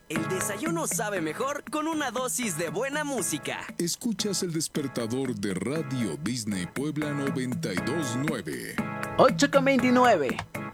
El desayuno sabe mejor con una dosis de buena música. Escuchas el despertador de Radio Disney Puebla 929. 8:29.